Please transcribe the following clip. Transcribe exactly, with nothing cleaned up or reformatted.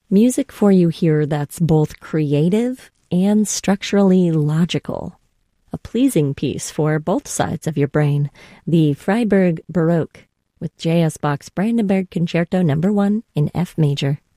Music for you here that's both creative and structurally logical. A pleasing piece for both sides of your brain, the Freiburg Baroque with J S. Bach's Brandenburg Concerto number one in F major.